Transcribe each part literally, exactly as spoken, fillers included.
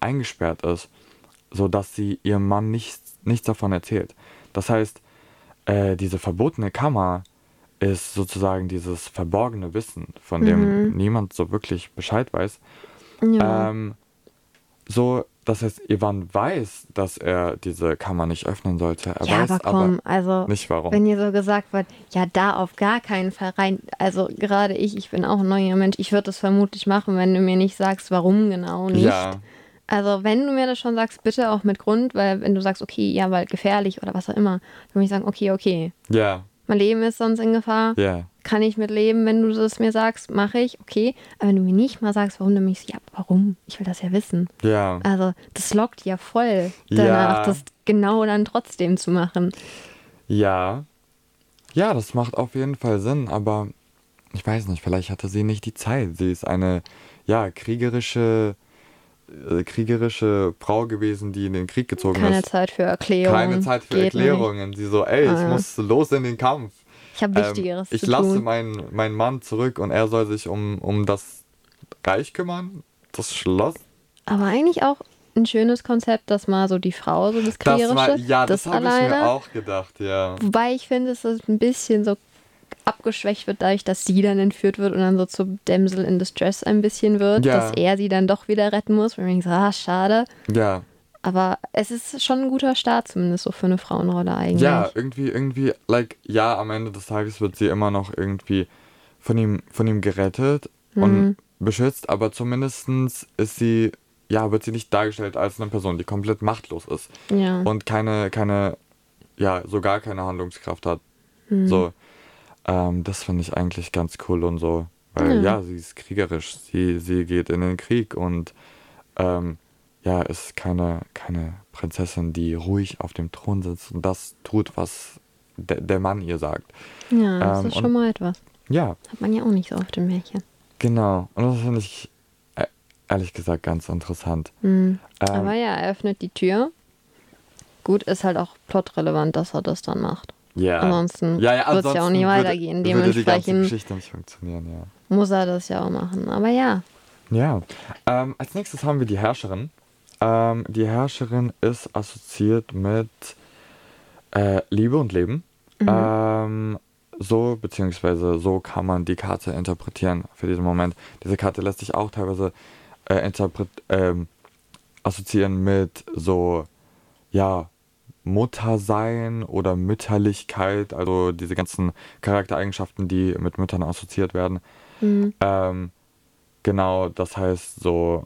eingesperrt ist, sodass sie ihrem Mann nichts, nichts davon erzählt. Das heißt, äh, diese verbotene Kammer ist sozusagen dieses verborgene Wissen, von dem Mhm. niemand so wirklich Bescheid weiß. Ja. Ähm, so, das heißt, Ivan weiß, dass er diese Kammer nicht öffnen sollte. Er Ja, aber weiß aber komm, also nicht warum. wenn ihr so gesagt wird, ja, da auf gar keinen Fall rein. Also gerade ich, ich bin auch ein neuer Mensch. Ich würde das vermutlich machen, wenn du mir nicht sagst, warum genau nicht. Ja, Also wenn du mir das schon sagst, bitte auch mit Grund, weil wenn du sagst, okay, ja, weil gefährlich oder was auch immer, dann würde ich sagen, okay, okay, ja, mein Leben ist sonst in Gefahr. ja, Kann ich mit leben, wenn du das mir sagst, mache ich, okay. Aber wenn du mir nicht mal sagst, warum, dann bin ich so, ja, warum? Ich will das ja wissen. ja, Also das lockt ja voll danach, ja, das genau dann trotzdem zu machen. ja. Ja, das macht auf jeden Fall Sinn, aber ich weiß nicht, vielleicht hatte sie nicht die Zeit. Sie ist eine, ja, kriegerische, äh, kriegerische Frau gewesen, die in den Krieg gezogen Keine ist. Zeit für Keine Erklärungen, Zeit für geht nicht. Erklärungen. Sie so, ey, ich Äh, muss los in den Kampf. ich habe Ähm, Wichtigeres ich zu lasse tun. meinen, meinen Mann zurück und er soll sich um, um das Reich kümmern, das Schloss. Aber eigentlich auch ein schönes Konzept, dass mal so die Frau, so das Das war, Kriegerische, ja, das das habe ich mir alleine. auch gedacht, ja. Wobei ich finde, dass es ein bisschen so abgeschwächt wird, dadurch, dass sie dann entführt wird und dann so zur Damsel in Distress ein bisschen wird, dass Ja, er sie dann doch wieder retten muss. Und ich so, ah, schade. ja. Aber es ist schon ein guter Start, zumindest so für eine Frauenrolle Ja, eigentlich. irgendwie, irgendwie, like, ja, am Ende des Tages wird sie immer noch irgendwie von ihm, von ihm gerettet und Hm, beschützt, aber zumindestens ist sie, ja, wird sie nicht dargestellt als eine Person, die komplett machtlos ist ja. und keine, keine, ja, so gar keine Handlungskraft hat. Hm, So, ähm, das finde ich eigentlich ganz cool und so, weil ja. ja, sie ist kriegerisch, sie, sie geht in den Krieg und ähm, ja, ist keine, keine Prinzessin, die ruhig auf dem Thron sitzt und das tut, was de der Mann ihr sagt. Ja, das Ähm, ist schon und mal etwas. ja, Hat man ja auch nicht so oft in Märchen. genau. Und das finde ich äh, ehrlich gesagt ganz interessant. Hm. Aber Ähm, ja, er öffnet die Tür. Gut, ist halt auch plotrelevant, dass er das dann macht. ja. Ansonsten Ja, ja, wird es ja auch nicht ansonsten würde, weitergehen. würde die ganze Dementsprechend Geschichte nicht funktionieren, ja. muss er das ja auch machen. Aber ja. Ja. Ähm, als nächstes haben wir die Herrscherin. Ähm, die Herrscherin ist assoziiert mit äh, Liebe und Leben. Mhm. Ähm, so, beziehungsweise so kann man die Karte interpretieren für diesen Moment. Diese Karte lässt sich auch teilweise äh, interpret ähm, assoziieren mit so, ja, Muttersein oder Mütterlichkeit, also diese ganzen Charaktereigenschaften, die mit Müttern assoziiert werden. Mhm. Ähm, genau, das heißt so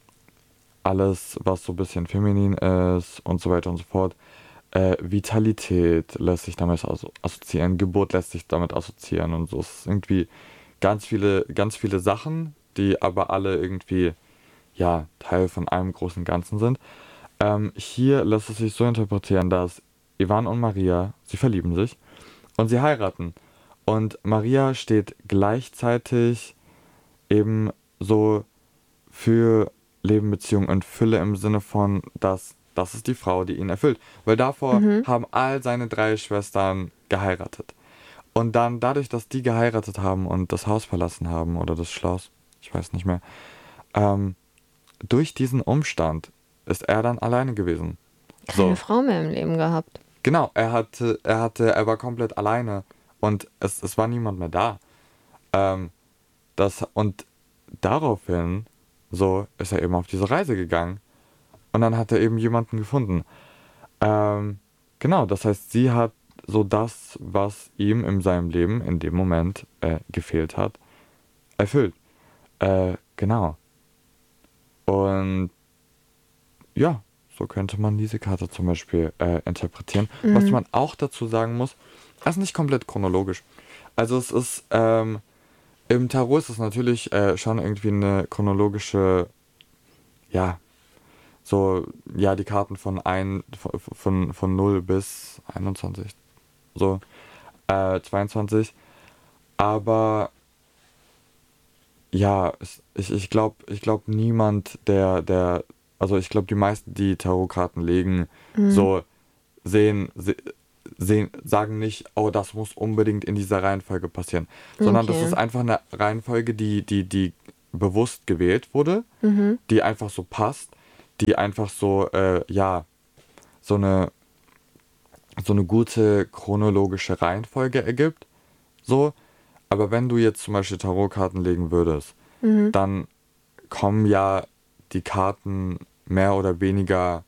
alles, was so ein bisschen feminin ist und so weiter und so fort. Äh, Vitalität lässt sich damit asso- assoziieren, Geburt lässt sich damit assoziieren und so. Es ist irgendwie ganz viele, ganz viele Sachen, die aber alle irgendwie, ja, Teil von einem großen Ganzen sind. Ähm, hier lässt es sich so interpretieren, dass Ivan und Maria, sie verlieben sich und sie heiraten. Und Maria steht gleichzeitig eben so für Leben, Beziehung und Fülle im Sinne von, dass das ist die Frau, die ihn erfüllt. Weil davor Mhm. haben all seine drei Schwestern geheiratet. Und dann dadurch, dass die geheiratet haben und das Haus verlassen haben oder das Schloss, ich weiß nicht mehr, ähm, durch diesen Umstand ist er dann alleine gewesen. Keine So, Frau mehr im Leben gehabt. genau, er hatte, er hatte, er war komplett alleine und es, es war niemand mehr da. Ähm, das, und daraufhin, so, ist er eben auf diese Reise gegangen und dann hat er eben jemanden gefunden. Ähm, genau, das heißt, sie hat so das, was ihm in seinem Leben in dem Moment äh, gefehlt hat, erfüllt. Äh, genau. Und ja, so könnte man diese Karte zum Beispiel äh, interpretieren. Was Mhm. man auch dazu sagen muss, es ist nicht komplett chronologisch. Also es ist, ähm, im Tarot ist es natürlich äh, schon irgendwie eine chronologische, ja, so, ja, die Karten von ein, von, von, von null bis einundzwanzig, so, äh, zweiundzwanzig. Aber ja, es, ich, ich glaube, ich glaube niemand, der, der, also ich glaube die meisten, die Tarotkarten legen, Mhm. so sehen, se, sehen, sagen nicht, oh, das muss unbedingt in dieser Reihenfolge passieren, sondern das ist Okay. einfach eine Reihenfolge, die, die, die bewusst gewählt wurde, Mhm. die einfach so passt, die einfach so, äh, ja, so eine, so eine gute chronologische Reihenfolge ergibt. So, aber wenn du jetzt zum Beispiel Tarotkarten legen würdest, Mhm. dann kommen ja die Karten mehr oder weniger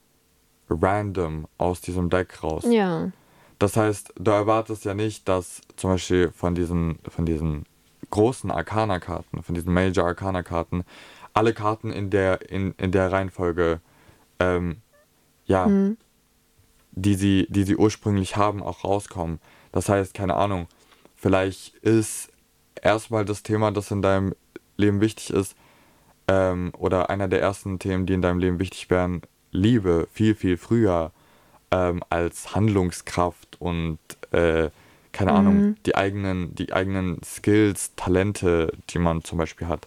random aus diesem Deck raus. Ja. Das heißt, du erwartest ja nicht, dass zum Beispiel von diesen, von diesen großen Arcana-Karten, von diesen Major Arcana-Karten, alle Karten in der, in, in der Reihenfolge, ähm, ja, Mhm. die sie, die sie ursprünglich haben, auch rauskommen. Das heißt, keine Ahnung, vielleicht ist erstmal das Thema, das in deinem Leben wichtig ist, ähm, oder einer der ersten Themen, die in deinem Leben wichtig wären, Liebe, viel, viel früher, ähm, als Handlungskraft und, äh, keine Ahnung, Mhm. die eigenen, die eigenen Skills, Talente, die man zum Beispiel hat.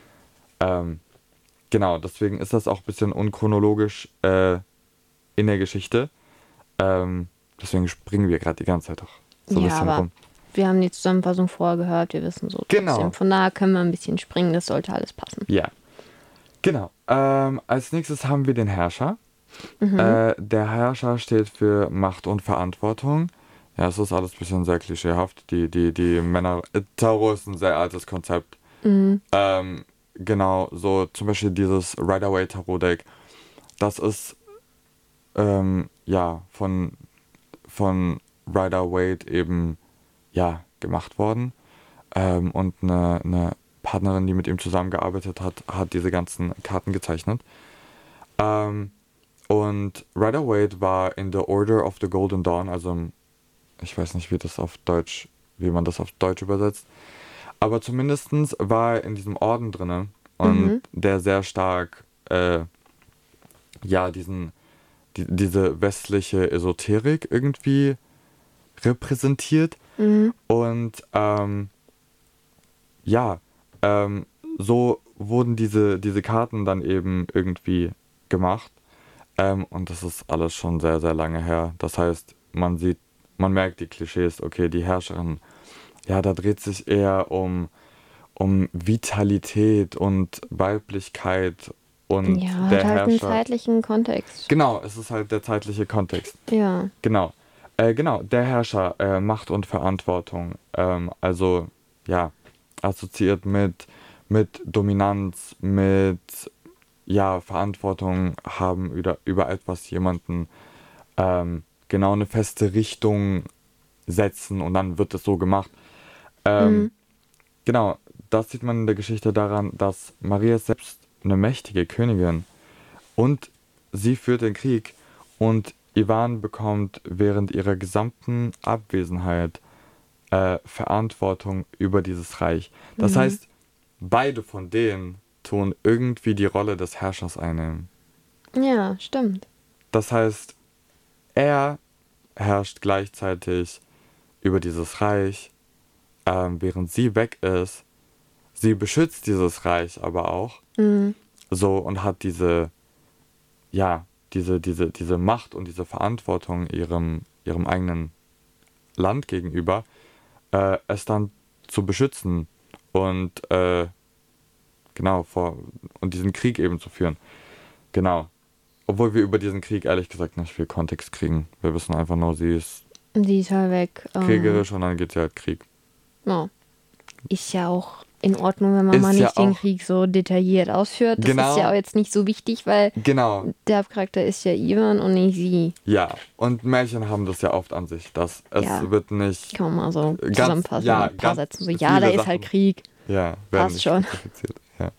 Ähm, genau, deswegen ist das auch ein bisschen unchronologisch äh, in der Geschichte. Ähm, deswegen springen wir gerade die ganze Zeit auch so ein Ja, bisschen aber rum. wir haben die Zusammenfassung vorher gehört, wir wissen so trotzdem. Genau, Von daher können wir ein bisschen springen, das sollte alles passen. ja. Genau. Ähm, als nächstes haben wir den Herrscher. Mhm. Äh, der Herrscher steht für Macht und Verantwortung. Ja, es ist alles ein bisschen sehr klischeehaft. Die, die, die Männer. Äh, Tarot ist ein sehr altes Konzept. Mhm. Ähm, genau, so zum Beispiel dieses Rider-Waite-Tarot-Deck. Das ist ähm, ja von, von Rider-Waite eben ja gemacht worden. Ähm, und eine, eine Partnerin, die mit ihm zusammengearbeitet hat, hat diese ganzen Karten gezeichnet. Ähm, und Rider-Waite war in The Order of the Golden Dawn, also im- ich weiß nicht, wie das auf Deutsch, wie man das auf Deutsch übersetzt, aber zumindestens war er in diesem Orden drinne und Mhm. der sehr stark, äh, ja, diesen, die, diese westliche Esoterik irgendwie repräsentiert Mhm. und ähm, ja, ähm, so wurden diese, diese Karten dann eben irgendwie gemacht. Ähm, und das ist alles schon sehr, sehr lange her. Das heißt, man sieht, man merkt die Klischees, okay, die Herrscherin, ja, da dreht sich eher um, um Vitalität und Weiblichkeit und Ja, hat der halt einen Herrscher. zeitlichen Kontext. Genau, es ist halt der zeitliche Kontext. Ja. Genau. Äh, genau, der Herrscher, äh, Macht und Verantwortung. Ähm, also, ja, assoziiert mit, mit Dominanz, mit, ja, Verantwortung haben über, über etwas jemanden, ähm, genau eine feste Richtung setzen und dann wird es so gemacht. Ähm, Mhm. genau, das sieht man in der Geschichte daran, dass Maria ist selbst eine mächtige Königin und sie führt den Krieg und Ivan bekommt während ihrer gesamten Abwesenheit äh, Verantwortung über dieses Reich. Das Mhm. heißt, beide von denen tun irgendwie die Rolle des Herrschers einnehmen. Ja, stimmt. Das heißt, er herrscht gleichzeitig über dieses Reich, ähm, während sie weg ist. Sie beschützt dieses Reich aber auch Mhm. so und hat diese, ja, diese, diese, diese Macht und diese Verantwortung ihrem, ihrem eigenen Land gegenüber, äh, es dann zu beschützen und äh, genau vor und diesen Krieg eben zu führen. Genau. Obwohl wir über diesen Krieg ehrlich gesagt nicht viel Kontext kriegen. Wir wissen einfach nur, sie ist Die ist halt weg. Ähm, kriegerisch und dann geht sie halt Krieg. ja. Ist ja auch in Ordnung, wenn man mal Ist ja nicht den auch, Krieg so detailliert ausführt. Das ist ja auch genau, jetzt nicht so wichtig, weil genau, der Hauptcharakter ist ja Ivan und nicht sie. ja. Und Märchen haben das ja oft an sich, dass es Ja, wird nicht kann man mal so ganz, zusammenfassen in ja, ein paar ganz Sätzen. So, ja, da viele ist halt Sachen, Krieg. ja, werden Passt nicht schon. spezifiziert. Ja.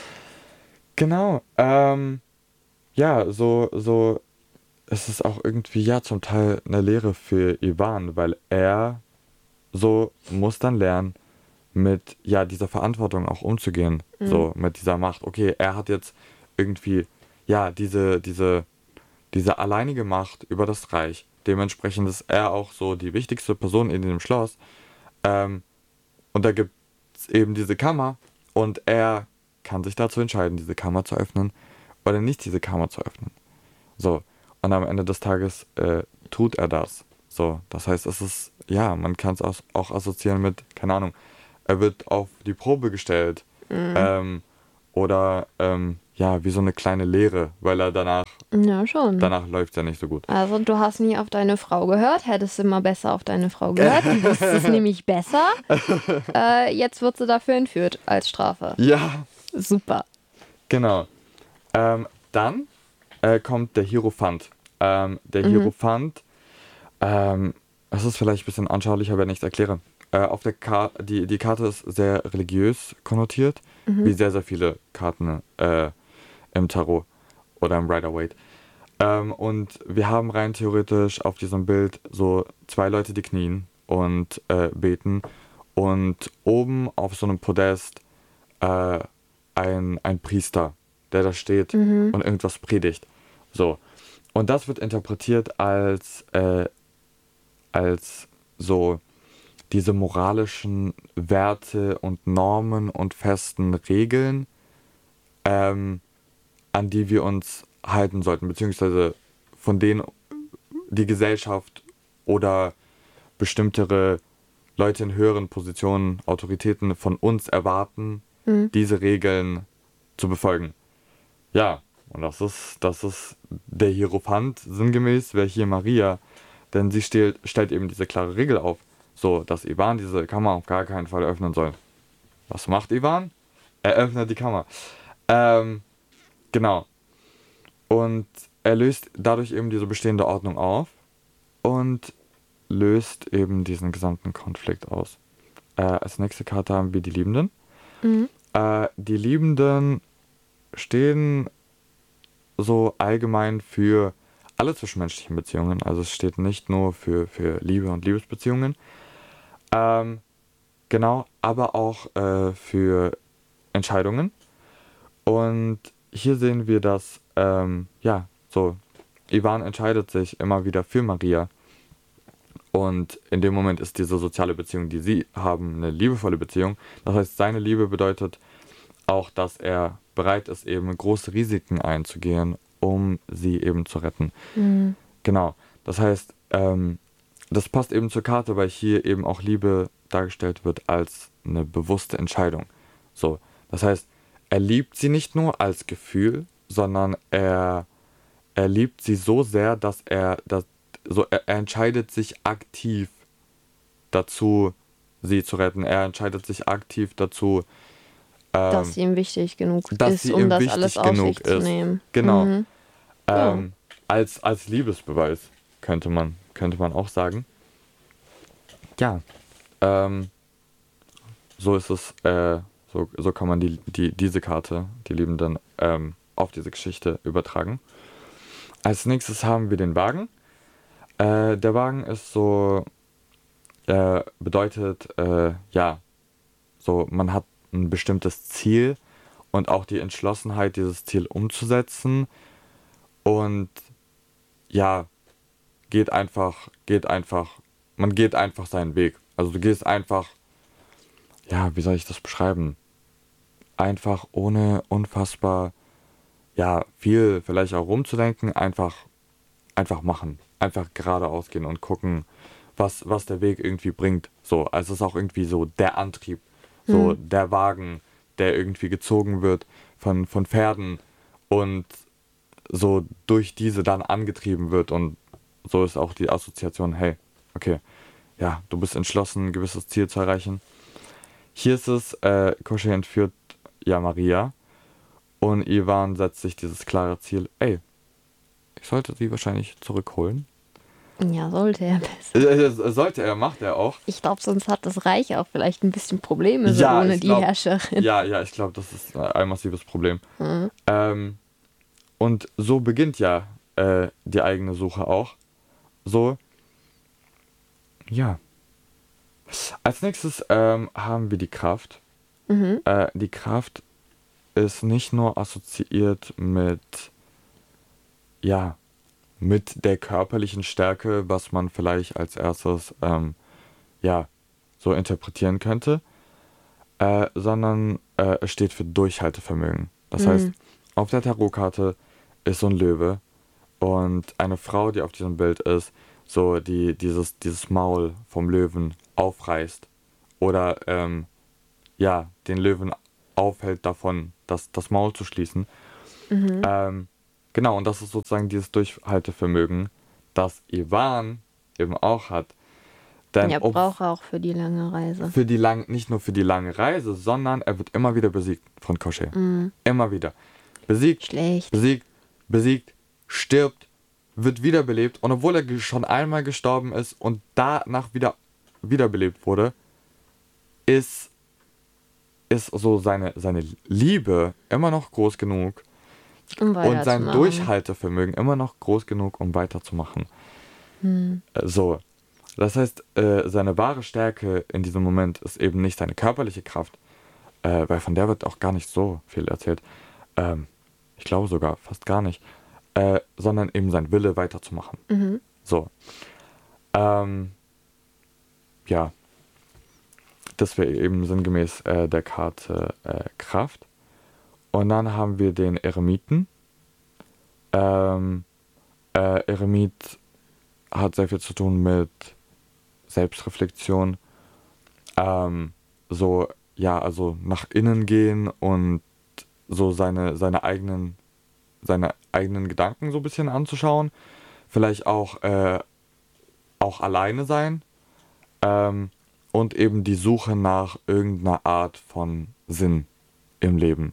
Genau, ähm, ja, so, so ist es auch irgendwie, ja, zum Teil eine Lehre für Ivan, weil er so muss dann lernen, mit, ja, dieser Verantwortung auch umzugehen, Mhm. so, mit dieser Macht. Okay, er hat jetzt irgendwie, ja, diese, diese, diese alleinige Macht über das Reich. Dementsprechend ist er auch so die wichtigste Person in dem Schloss. Ähm, und da gibt es eben diese Kammer und er kann sich dazu entscheiden, diese Kammer zu öffnen oder nicht diese Kammer zu öffnen. So, und am Ende des Tages äh, tut er das. So, das heißt, es ist, ja, man kann es auch, auch assoziieren mit, keine Ahnung, er wird auf die Probe gestellt. Mhm. Ähm, oder, ähm, ja, wie so eine kleine Leere, weil er danach, Ja, schon. danach läuft es ja nicht so gut. Also du hast nie auf deine Frau gehört, hättest immer besser auf deine Frau gehört. Die wusste es nämlich besser. Äh, jetzt wird sie dafür entführt als Strafe. Ja, Super. genau. Ähm, dann äh, kommt der Hierophant. Ähm, der Mhm. Hierophant, ähm, das ist vielleicht ein bisschen anschaulicher, wenn ich es erkläre. Äh, auf der Ka die, die Karte ist sehr religiös konnotiert, wie Mhm. sehr, sehr viele Karten äh, im Tarot oder im Rider-Waite. Ähm, und wir haben rein theoretisch auf diesem Bild so zwei Leute, die knien und äh, beten. Und oben auf so einem Podest äh, ein, ein Priester, der da steht Mhm. und irgendwas predigt. So. Und das wird interpretiert als, äh, als so diese moralischen Werte und Normen und festen Regeln, ähm, an die wir uns halten sollten, beziehungsweise von denen die Gesellschaft oder bestimmtere Leute in höheren Positionen, Autoritäten von uns erwarten, Mhm. diese Regeln zu befolgen. Ja, und das ist, das ist der Hierophant, sinngemäß wäre hier Maria, denn sie stellt, stellt eben diese klare Regel auf, so dass Ivan diese Kammer auf gar keinen Fall öffnen soll. Was macht Ivan? Er öffnet die Kammer. Ähm, genau. Und er löst dadurch eben diese bestehende Ordnung auf und löst eben diesen gesamten Konflikt aus. Äh, als nächste Karte haben wir die Liebenden. Mhm. Äh, die Liebenden stehen so allgemein für alle zwischenmenschlichen Beziehungen. Also es steht nicht nur für, für Liebe und Liebesbeziehungen. Ähm, genau, aber auch äh, für Entscheidungen. Und hier sehen wir, dass, ähm, ja, so, Ivan entscheidet sich immer wieder für Maria. Und in dem Moment ist diese soziale Beziehung, die sie haben, eine liebevolle Beziehung. Das heißt, seine Liebe bedeutet auch, dass er bereit ist, eben große Risiken einzugehen, um sie eben zu retten. Mhm. Genau. Das heißt, ähm, das passt eben zur Karte, weil hier eben auch Liebe dargestellt wird als eine bewusste Entscheidung. So. Das heißt, er liebt sie nicht nur als Gefühl, sondern er, er liebt sie so sehr, dass er, dass, so, er, er entscheidet sich aktiv dazu, sie zu retten. Er entscheidet sich aktiv dazu, Dass ähm, sie ihm wichtig genug dass ist, sie um ihm das alles wichtig auf genug sich zu ist. nehmen. Genau. Mhm. Ja. Ähm, als, als Liebesbeweis, könnte man, könnte man auch sagen. Ja, ähm, so ist es, äh, so, so kann man die, die, diese Karte, die Liebenden, ähm, auf diese Geschichte übertragen. Als nächstes haben wir den Wagen. Äh, der Wagen ist so, äh, bedeutet, äh, ja, so, man hat ein bestimmtes Ziel und auch die Entschlossenheit, dieses Ziel umzusetzen. Und ja, geht einfach, geht einfach, man geht einfach seinen Weg. Also du gehst einfach, ja, wie soll ich das beschreiben? Einfach ohne unfassbar, ja, viel vielleicht auch rumzudenken, einfach, einfach machen. Einfach geradeaus gehen und gucken, was, was der Weg irgendwie bringt. So, also es ist auch irgendwie so der Antrieb, so Mhm. der Wagen, der irgendwie gezogen wird von, von Pferden und so durch diese dann angetrieben wird und so ist auch die Assoziation, hey, okay, ja, du bist entschlossen, ein gewisses Ziel zu erreichen. Hier ist es, äh, Koschei entführt ja Maria und Ivan setzt sich dieses klare Ziel, ey, ich sollte sie wahrscheinlich zurückholen. Ja, sollte er besser. Äh, äh, sollte er, macht er auch. Ich glaube, sonst hat das Reich auch vielleicht ein bisschen Probleme so Ja, ohne ich die glaube, Herrscherin. ja, ja, ich glaube, das ist äh, ein massives Problem. Mhm. Ähm, und so beginnt ja äh, die eigene Suche auch. So, ja. Als nächstes ähm, haben wir die Kraft. Mhm. Äh, die Kraft ist nicht nur assoziiert mit, ja, mit der körperlichen Stärke, was man vielleicht als erstes, ähm, ja, so interpretieren könnte, äh, sondern äh, es steht für Durchhaltevermögen. Das heißt, Mhm. auf der Tarotkarte ist so ein Löwe und eine Frau, die auf diesem Bild ist, so die dieses, dieses Maul vom Löwen aufreißt oder ähm, ja, den Löwen aufhält davon, das, das Maul zu schließen. Mhm. Ähm, genau, und das ist sozusagen dieses Durchhaltevermögen, das Ivan eben auch hat. Denn Ja, ob braucht er auch für die lange Reise. für die lang, nicht nur für die lange Reise, sondern er wird immer wieder besiegt von Koschei. Mhm. Immer wieder. Besiegt, Schlecht. besiegt, besiegt, stirbt, wird wiederbelebt. Und obwohl er ge- schon einmal gestorben ist und danach wieder wiederbelebt wurde, ist, ist so seine, seine Liebe immer noch groß genug Um und sein weiterzumachen. Durchhaltevermögen immer noch groß genug, um weiterzumachen. Hm. Äh, So. Das heißt, äh, seine wahre Stärke in diesem Moment ist eben nicht seine körperliche Kraft, äh, weil von der wird auch gar nicht so viel erzählt. Ähm, ich glaube sogar fast gar nicht. Äh, sondern eben sein Wille weiterzumachen. Mhm. So. Ähm, ja, das wäre eben sinngemäß äh, der Karte äh, Kraft. Und dann haben wir den Eremiten. Ähm, äh, Eremit hat sehr viel zu tun mit Selbstreflexion. Ähm, so, ja, also nach innen gehen und so seine, seine eigenen, seine eigenen Gedanken so ein bisschen anzuschauen. Vielleicht auch, äh, auch alleine sein. Ähm, und eben die Suche nach irgendeiner Art von Sinn im Leben.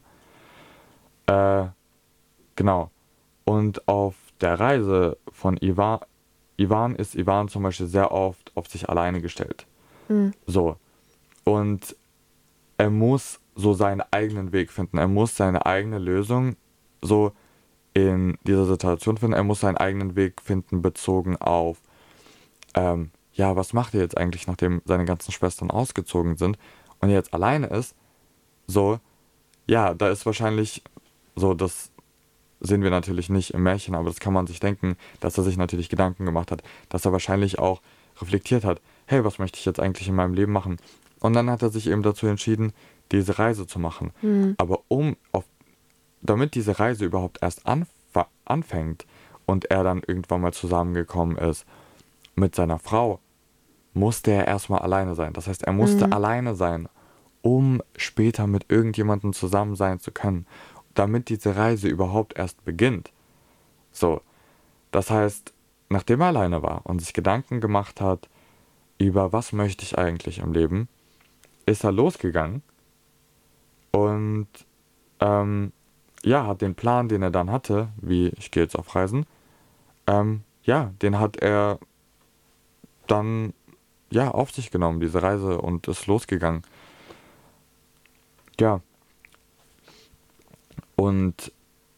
Äh, genau. Und auf der Reise von Ivan, Ivan ist Ivan zum Beispiel sehr oft auf sich alleine gestellt. Mhm. So. Und er muss so seinen eigenen Weg finden. Er muss seine eigene Lösung so in dieser Situation finden. Er muss seinen eigenen Weg finden, bezogen auf, ähm, ja, was macht er jetzt eigentlich, nachdem seine ganzen Schwestern ausgezogen sind und er jetzt alleine ist? So, ja, da ist wahrscheinlich so, das sehen wir natürlich nicht im Märchen, aber das kann man sich denken, dass er sich natürlich Gedanken gemacht hat, dass er wahrscheinlich auch reflektiert hat, hey, was möchte ich jetzt eigentlich in meinem Leben machen? Und dann hat er sich eben dazu entschieden, diese Reise zu machen. Mhm. Aber um auf, damit diese Reise überhaupt erst anfa- anfängt und er dann irgendwann mal zusammengekommen ist mit seiner Frau, musste er erstmal alleine sein. Das heißt, er musste Mhm. alleine sein, um später mit irgendjemandem zusammen sein zu können, damit diese Reise überhaupt erst beginnt. So, das heißt, nachdem er alleine war und sich Gedanken gemacht hat, über was möchte ich eigentlich im Leben, ist er losgegangen und ähm, ja, hat den Plan, den er dann hatte, wie ich gehe jetzt auf Reisen, ähm, ja, den hat er dann ja auf sich genommen, diese Reise, und ist losgegangen. Ja, und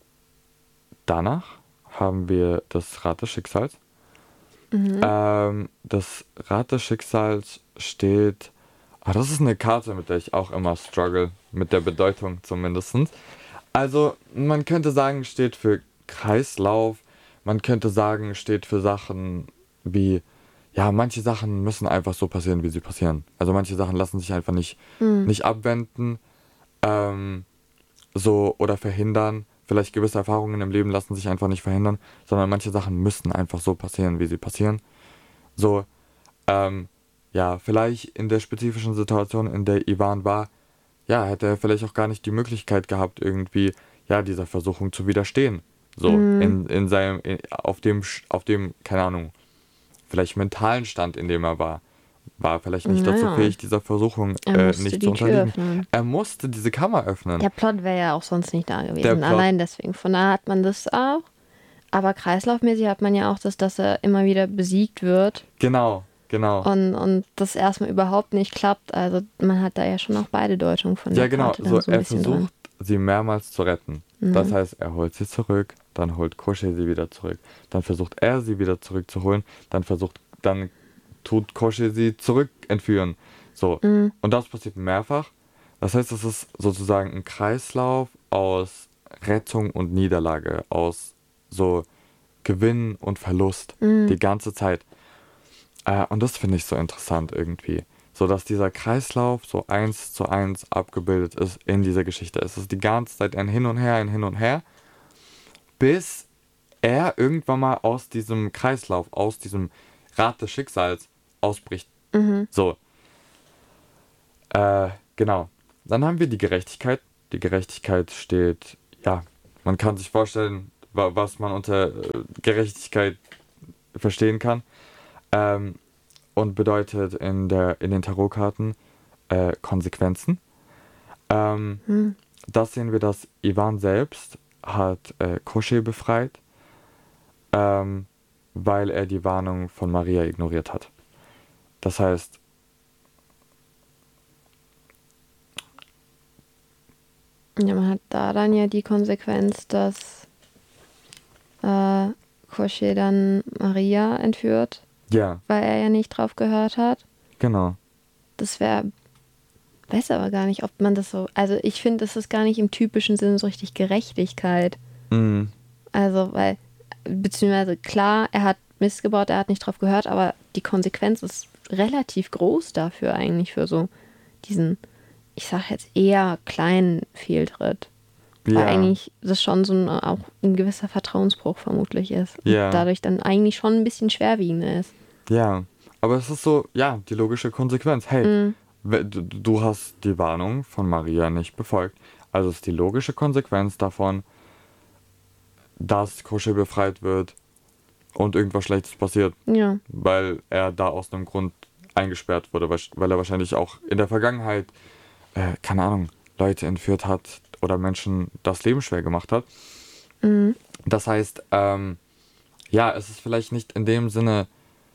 danach haben wir das Rad des Schicksals. Mhm. Ähm, das Rad des Schicksals steht. Ah, das ist eine Karte, mit der ich auch immer struggle, mit der Bedeutung zumindest. Also, man könnte sagen, steht für Kreislauf. Man könnte sagen, steht für Sachen wie, ja, manche Sachen müssen einfach so passieren, wie sie passieren. Also manche Sachen lassen sich einfach nicht, Mhm. nicht abwenden, ähm, so oder verhindern. Vielleicht gewisse Erfahrungen im Leben lassen sich einfach nicht verhindern, sondern manche Sachen müssen einfach so passieren, wie sie passieren. So, ähm, ja, vielleicht in der spezifischen Situation, in der Ivan war, ja, hätte er vielleicht auch gar nicht die Möglichkeit gehabt, irgendwie, ja, dieser Versuchung zu widerstehen. So, Mhm. in, in seinem, in, auf dem, Sch- auf dem, keine Ahnung, vielleicht mentalen Stand, in dem er war, war er vielleicht nicht dazu Naja, fähig, dieser Versuchung er äh, musste nicht zu die Tür unterliegen. öffnen. Er musste diese Kammer öffnen. Der Plot wäre ja auch sonst nicht da Der gewesen. Plot, Allein deswegen. Von daher hat man das auch. Aber kreislaufmäßig hat man ja auch das, dass er immer wieder besiegt wird genau, genau. und, und das erstmal überhaupt nicht klappt. Also man hat da ja schon auch beide Deutungen von Ja, der genau, Karte so dann so ein er bisschen drin. versucht, sie mehrmals zu retten. Das Mhm. heißt, er holt sie zurück, dann holt Koschei sie wieder zurück, dann versucht er sie wieder zurückzuholen, dann versucht, dann tut Koschei sie zurück entführen. So, Mhm. und das passiert mehrfach. Das heißt, es ist sozusagen ein Kreislauf aus Rettung und Niederlage, aus so Gewinn und Verlust Mhm. die ganze Zeit. Äh, und das finde ich so interessant irgendwie. So dass dieser Kreislauf so eins zu eins abgebildet ist in dieser Geschichte. Es ist die ganze Zeit ein Hin und Her, ein Hin und Her, bis er irgendwann mal aus diesem Kreislauf, aus diesem Rad des Schicksals ausbricht. Mhm. So, äh, genau. Dann haben wir die Gerechtigkeit. Die Gerechtigkeit steht, ja, man kann sich vorstellen, wa- was man unter äh, Gerechtigkeit verstehen kann. Ähm, und bedeutet in, der, in den Tarotkarten äh, Konsequenzen. Ähm, Hm. das sehen wir, dass Ivan selbst hat äh, Koschei befreit, ähm, weil er die Warnung von Maria ignoriert hat. Das heißt, Ja, man hat da dann ja die Konsequenz, dass äh, Koschei dann Maria entführt, ja, weil er ja nicht drauf gehört hat. genau. Das wäre, weiß aber gar nicht, ob man das so, also ich finde, das ist gar nicht im typischen Sinne so richtig Gerechtigkeit. Mhm. Also, weil, beziehungsweise klar, er hat Mist gebaut, er hat nicht drauf gehört, aber die Konsequenz ist relativ groß dafür eigentlich, für so diesen, ich sag jetzt eher kleinen Fehltritt. Weil Ja, eigentlich das schon so ein, auch ein gewisser Vertrauensbruch vermutlich ist. Und ja, dadurch dann eigentlich schon ein bisschen schwerwiegender ist. ja. Aber es ist so, ja, die logische Konsequenz. Hey, Mhm. we- du, du hast die Warnung von Maria nicht befolgt. Also ist die logische Konsequenz davon, dass Koschei befreit wird und irgendwas Schlechtes passiert, Ja. weil er da aus einem Grund eingesperrt wurde, weil weil er wahrscheinlich auch in der Vergangenheit, äh, keine Ahnung, Leute entführt hat oder Menschen das Leben schwer gemacht hat. Mhm. Das heißt, ähm, ja, es ist vielleicht nicht in dem Sinne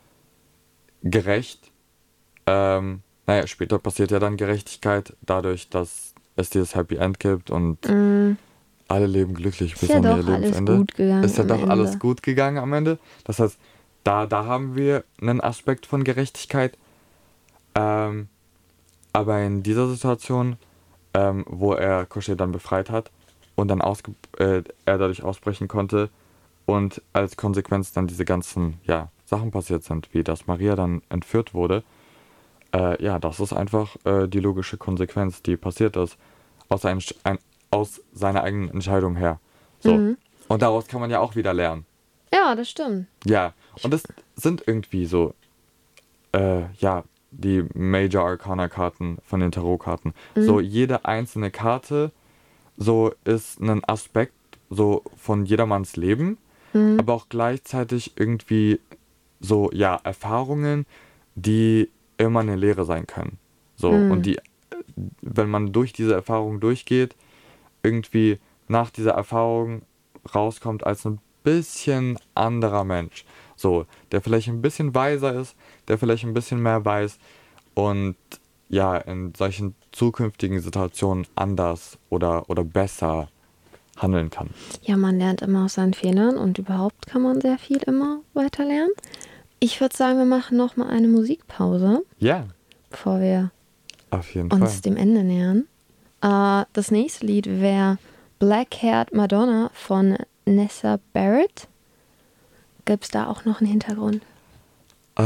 gerecht. Ähm, naja, später passiert ja dann Gerechtigkeit dadurch, dass es dieses Happy End gibt und Mhm. alle leben glücklich Ist bis ja an ihr doch alles Lebensende. gut gegangen Ist ja am doch alles Ende. gut gegangen am Ende. Das heißt, da, da haben wir einen Aspekt von Gerechtigkeit. Ähm, aber in dieser Situation, ähm, wo er Koschei dann befreit hat und dann ausge äh, er dadurch ausbrechen konnte und als Konsequenz dann diese ganzen ja, Sachen passiert sind, wie dass Maria dann entführt wurde, äh, ja, das ist einfach äh, die logische Konsequenz, die passiert ist, aus, ein, ein, aus seiner eigenen Entscheidung her. So. Mhm. Und daraus kann man ja auch wieder lernen. Ja, das stimmt. Ja, und das sind irgendwie so, äh, ja, die Major Arcana Karten von den Tarotkarten. Mhm. So jede einzelne Karte so ist ein Aspekt so von jedermanns Leben, Mhm. aber auch gleichzeitig irgendwie so, ja, Erfahrungen, die immer eine Lehre sein können. So, und Mhm. die, wenn man durch diese Erfahrung durchgeht, irgendwie nach dieser Erfahrung rauskommt als ein bisschen anderer Mensch. So, der vielleicht ein bisschen weiser ist, der vielleicht ein bisschen mehr weiß und ja, in solchen zukünftigen Situationen anders oder, oder besser handeln kann. Ja, man lernt immer aus seinen Fehlern und überhaupt kann man sehr viel immer weiter lernen. Ich würde sagen, wir machen noch mal eine Musikpause, Ja, bevor wir auf jeden uns Fall. dem Ende nähern. Äh, das nächste Lied wäre Black Haired Madonna von Nessa Barrett. Gibt es da auch noch einen Hintergrund? Äh,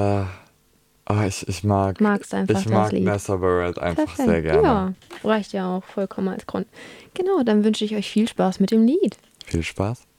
ah, ich, ich mag, Magst einfach ich das mag Lied? Nessa Barrett einfach Perfekt. sehr gerne. Ja, reicht ja auch vollkommen als Grund. Genau, dann wünsche ich euch viel Spaß mit dem Lied. Viel Spaß.